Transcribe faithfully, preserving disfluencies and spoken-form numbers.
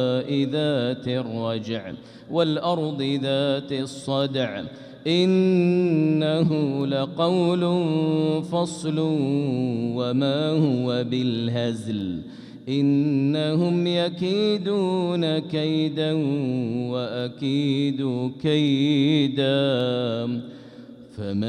ذات الرجع والأرض ذات الصدع إنه لقول فصل وما هو بالهزل إنهم يكيدون كيدا وأكيد كيدا فمن